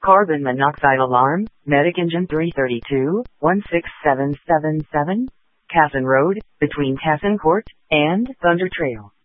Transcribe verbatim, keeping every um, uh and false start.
Carbon monoxide alarm, Medic Engine three thirty-two, one six seven seven seven, Casson Road, between Casson Court and Thunder Trail.